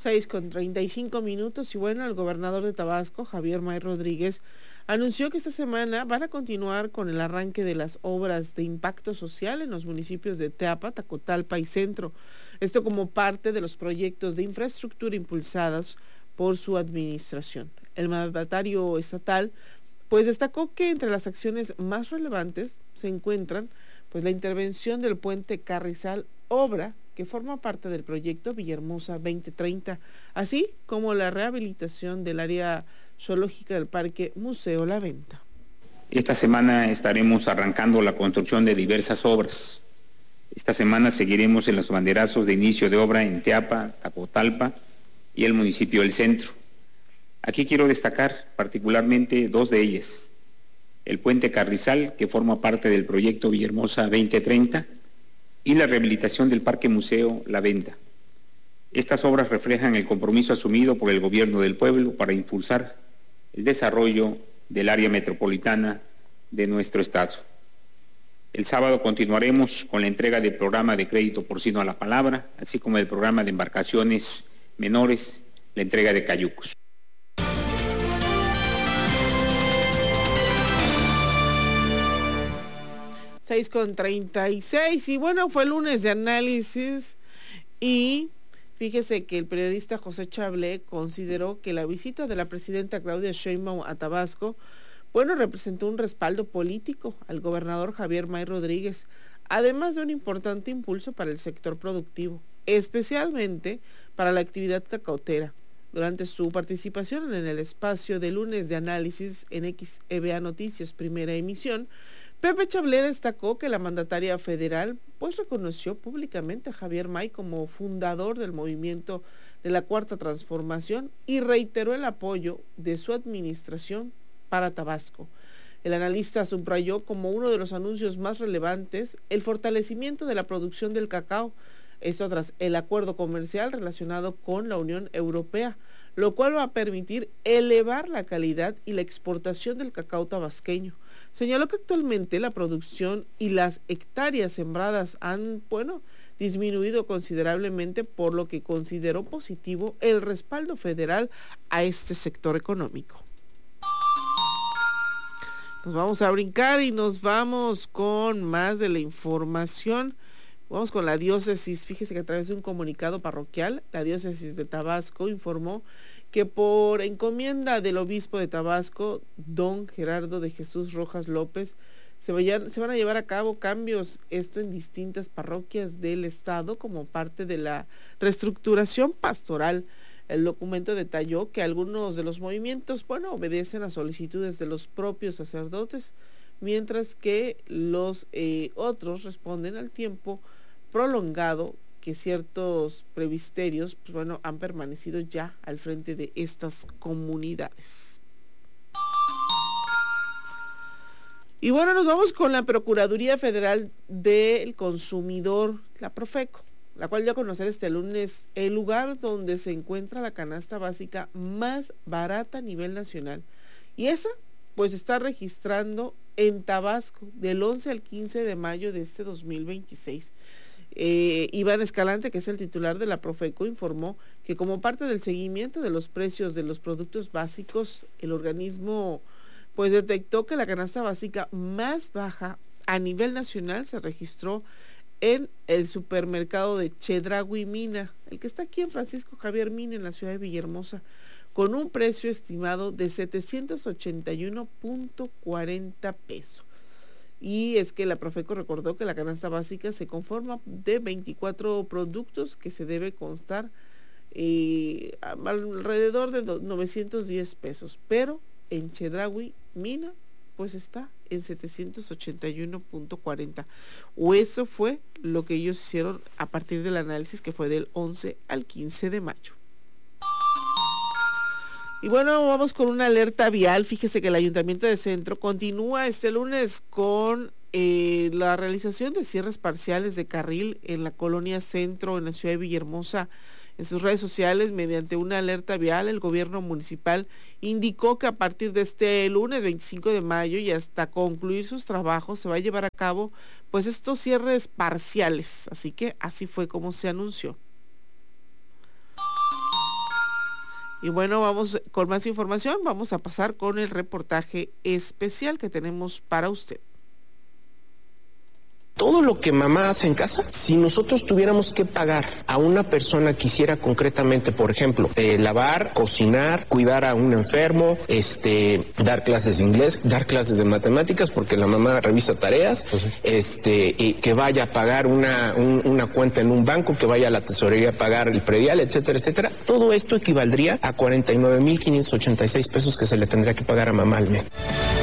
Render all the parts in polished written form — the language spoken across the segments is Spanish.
6:35. Y bueno, el gobernador de Tabasco, Javier May Rodríguez, anunció que esta semana van a continuar con el arranque de las obras de impacto social en los municipios de Teapa, Tacotalpa y Centro. Esto como parte de los proyectos de infraestructura impulsados por su administración. El mandatario estatal pues destacó que entre las acciones más relevantes se encuentran pues la intervención del puente Carrizal, obra que forma parte del proyecto Villahermosa 2030, así como la rehabilitación del área zoológica del Parque Museo La Venta. Esta semana estaremos arrancando la construcción de diversas obras. Esta semana seguiremos en los banderazos de inicio de obra en Teapa, Tacotalpa y el municipio del Centro. Aquí quiero destacar particularmente dos de ellas. El puente Carrizal, que forma parte del proyecto Villahermosa 2030, y la rehabilitación del Parque Museo La Venta. Estas obras reflejan el compromiso asumido por el gobierno del pueblo para impulsar el desarrollo del área metropolitana de nuestro estado. El sábado continuaremos con la entrega del programa de crédito porcino a la palabra, así como el programa de embarcaciones menores, la entrega de cayucos. Con 36 y bueno, fue lunes de análisis y fíjese que el periodista José Chablé consideró que la visita de la presidenta Claudia Sheinbaum a Tabasco, bueno, representó un respaldo político al gobernador Javier May Rodríguez, además de un importante impulso para el sector productivo, especialmente para la actividad cacautera. Durante su participación en el espacio de lunes de análisis en XEVA Noticias, primera emisión, Pepe Chablé destacó que la mandataria federal pues reconoció públicamente a Javier May como fundador del movimiento de la Cuarta Transformación y reiteró el apoyo de su administración para Tabasco. El analista subrayó como uno de los anuncios más relevantes el fortalecimiento de la producción del cacao, esto tras el acuerdo comercial relacionado con la Unión Europea, lo cual va a permitir elevar la calidad y la exportación del cacao tabasqueño. Señaló que actualmente la producción y las hectáreas sembradas han, disminuido considerablemente, por lo que consideró positivo el respaldo federal a este sector económico. Nos vamos a brincar y nos vamos con más de la información. Vamos con la diócesis. Fíjese que a través de un comunicado parroquial, la diócesis de Tabasco informó que por encomienda del obispo de Tabasco, don Gerardo de Jesús Rojas López, se van a llevar a cabo cambios, esto en distintas parroquias del estado como parte de la reestructuración pastoral. El documento detalló que algunos de los movimientos, obedecen a solicitudes de los propios sacerdotes, mientras que los otros responden al tiempo prolongado que ciertos presbiterios han permanecido ya al frente de estas comunidades. Y bueno, nos vamos con la Procuraduría Federal del Consumidor, la Profeco, la cual dio a conocer este lunes el lugar donde se encuentra la canasta básica más barata a nivel nacional. Y esa está registrando en Tabasco del 11 al 15 de mayo de este 2026. Iván Escalante, que es el titular de la Profeco, informó que como parte del seguimiento de los precios de los productos básicos, el organismo detectó que la canasta básica más baja a nivel nacional se registró en el supermercado de Chedraui Mina, el que está aquí en Francisco Javier Mina, en la ciudad de Villahermosa, con un precio estimado de 781.40 pesos. Y es que la Profeco recordó que la canasta básica se conforma de 24 productos que se debe constar alrededor de 910 pesos, pero en Chedraui Mina está en 781.40. O eso fue lo que ellos hicieron a partir del análisis que fue del 11 al 15 de mayo. Y bueno, vamos con una alerta vial. Fíjese que el Ayuntamiento de Centro continúa este lunes con la realización de cierres parciales de carril en la colonia Centro, en la ciudad de Villahermosa. En sus redes sociales, mediante una alerta vial, el gobierno municipal indicó que a partir de este lunes 25 de mayo y hasta concluir sus trabajos se va a llevar a cabo estos cierres parciales. Así que así fue como se anunció. Y bueno, vamos con más información, vamos a pasar con el reportaje especial que tenemos para usted. Todo lo que mamá hace en casa, si nosotros tuviéramos que pagar a una persona que hiciera concretamente, por ejemplo, lavar, cocinar, cuidar a un enfermo, dar clases de inglés, dar clases de matemáticas, porque la mamá revisa tareas, y que vaya a pagar una cuenta en un banco, que vaya a la tesorería a pagar el predial, etcétera, etcétera, todo esto equivaldría a 49,586 pesos que se le tendría que pagar a mamá al mes.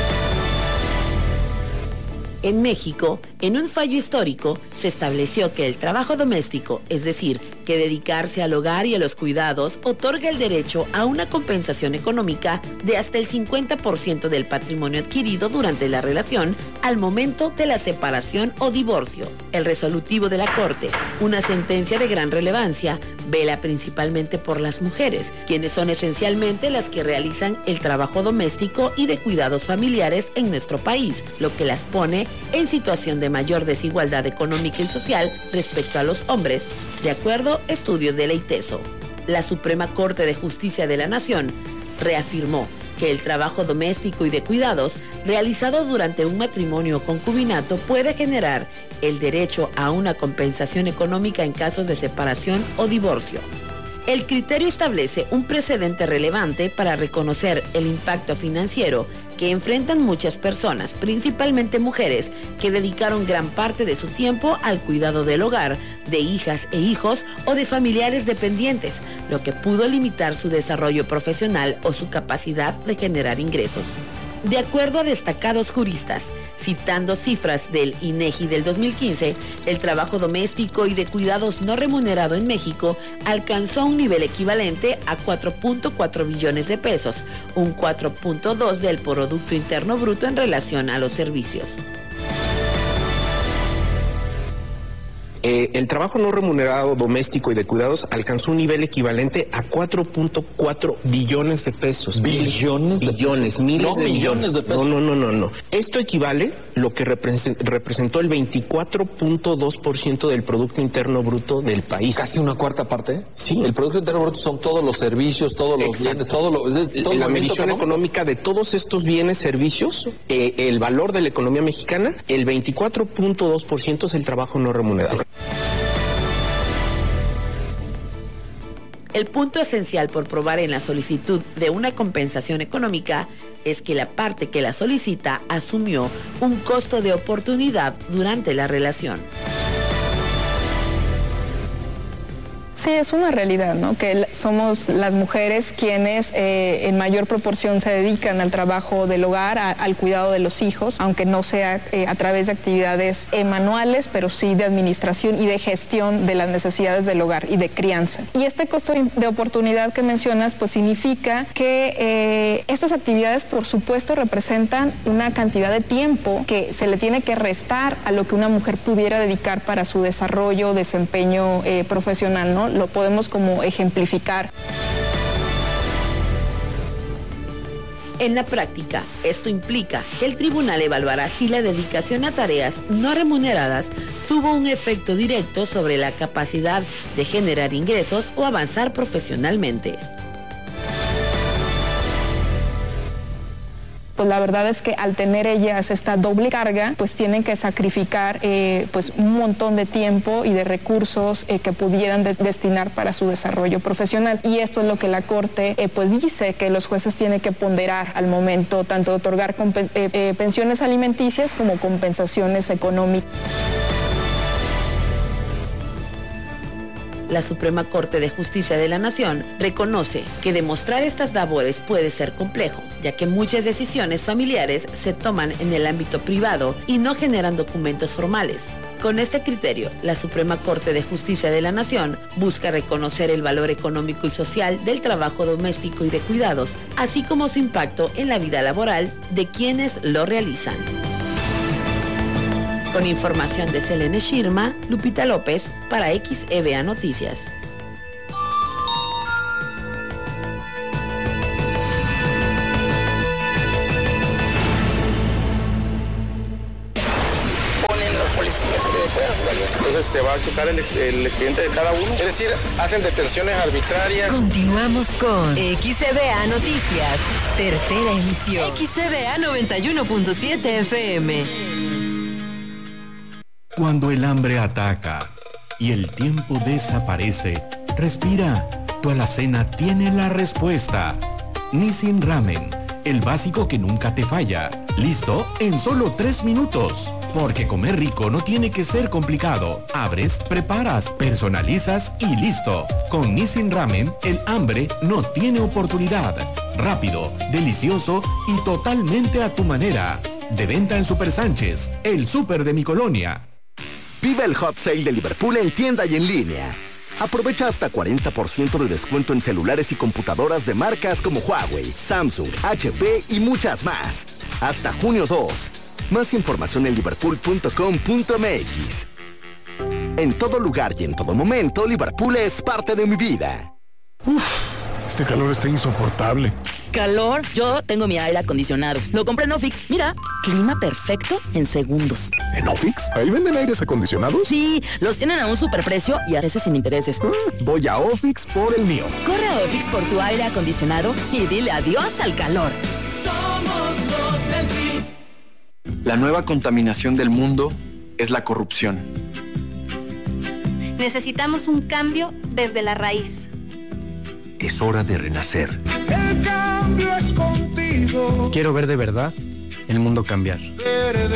En México, en un fallo histórico, se estableció que el trabajo doméstico, es decir, que dedicarse al hogar y a los cuidados, otorga el derecho a una compensación económica de hasta el 50% del patrimonio adquirido durante la relación al momento de la separación o divorcio. El resolutivo de la Corte, una sentencia de gran relevancia, vela principalmente por las mujeres, quienes son esencialmente las que realizan el trabajo doméstico y de cuidados familiares en nuestro país, lo que las pone en situación de mayor desigualdad económica y social respecto a los hombres, de acuerdo a estudios de la ITESO. La Suprema Corte de Justicia de la Nación reafirmó que el trabajo doméstico y de cuidados realizado durante un matrimonio o concubinato puede generar el derecho a una compensación económica en casos de separación o divorcio. El criterio establece un precedente relevante para reconocer el impacto financiero que enfrentan muchas personas, principalmente mujeres, que dedicaron gran parte de su tiempo al cuidado del hogar, de hijas e hijos o de familiares dependientes, lo que pudo limitar su desarrollo profesional o su capacidad de generar ingresos. De acuerdo a destacados juristas, citando cifras del INEGI del 2015, el trabajo doméstico y de cuidados no remunerado en México alcanzó un nivel equivalente a 4.4 billones de pesos, un 4.2 del Producto Interno Bruto en relación a los servicios. El trabajo no remunerado doméstico y de cuidados alcanzó un nivel equivalente a 4.4 billones de pesos. ¿Billones? Billones, miles de millones de pesos. No. Esto equivale lo que representó el 24.2% del Producto Interno Bruto del país. ¿Casi una cuarta parte? Sí. El Producto Interno Bruto son todos los servicios, todos los bienes, todo la medición económica de todos estos bienes, servicios, el valor de la economía mexicana, el 24.2% es el trabajo no remunerado. El punto esencial por probar en la solicitud de una compensación económica es que la parte que la solicita asumió un costo de oportunidad durante la relación. Sí, es una realidad, ¿no? Que somos las mujeres quienes en mayor proporción se dedican al trabajo del hogar, al cuidado de los hijos, aunque no sea a través de actividades manuales, pero sí de administración y de gestión de las necesidades del hogar y de crianza. Y este costo de oportunidad que mencionas, pues significa que estas actividades, por supuesto, representan una cantidad de tiempo que se le tiene que restar a lo que una mujer pudiera dedicar para su desarrollo, desempeño profesional, ¿no? Lo podemos como ejemplificar. En la práctica, esto implica que el tribunal evaluará si la dedicación a tareas no remuneradas tuvo un efecto directo sobre la capacidad de generar ingresos o avanzar profesionalmente. Pues la verdad es que al tener ellas esta doble carga, pues tienen que sacrificar pues un montón de tiempo y de recursos que pudieran destinar para su desarrollo profesional. Y esto es lo que la Corte pues dice que los jueces tienen que ponderar al momento tanto de otorgar pensiones alimenticias como compensaciones económicas. La Suprema Corte de Justicia de la Nación reconoce que demostrar estas labores puede ser complejo, ya que muchas decisiones familiares se toman en el ámbito privado y no generan documentos formales. Con este criterio, la Suprema Corte de Justicia de la Nación busca reconocer el valor económico y social del trabajo doméstico y de cuidados, así como su impacto en la vida laboral de quienes lo realizan. Con información de Selene Shirma, Lupita López para XEVA Noticias. Ponen los policías que Entonces se va a checar el expediente de cada uno. Es decir, hacen detenciones arbitrarias. Continuamos con XCBA Noticias, tercera emisión. XCBA 91.7 FM. Cuando el hambre ataca y el tiempo desaparece, respira. Tu alacena tiene la respuesta. Nissin Ramen, el básico que nunca te falla. ¿Listo? En solo 3 minutos. Porque comer rico no tiene que ser complicado. Abres, preparas, personalizas y listo. Con Nissin Ramen, el hambre no tiene oportunidad. Rápido, delicioso y totalmente a tu manera. De venta en Super Sánchez, el súper de mi colonia. Vive el Hot Sale de Liverpool en tienda y en línea. Aprovecha hasta 40% de descuento en celulares y computadoras de marcas como Huawei, Samsung, HP y muchas más. Hasta junio 2. Más información en liverpool.com.mx. En todo lugar y en todo momento, Liverpool es parte de mi vida. Este calor está insoportable. ¿Calor? Yo tengo mi aire acondicionado. Lo compré en Ofix. Mira, clima perfecto en segundos. ¿En Ofix? ¿Ahí venden aires acondicionados? Sí, los tienen a un superprecio y a veces sin intereses. Voy a Ofix por el mío. Corre a Ofix por tu aire acondicionado y dile adiós al calor. Somos los del PRI. La nueva contaminación del mundo es la corrupción. Necesitamos un cambio desde la raíz. Es hora de renacer. El cambio es contigo. Quiero ver de verdad el mundo cambiar.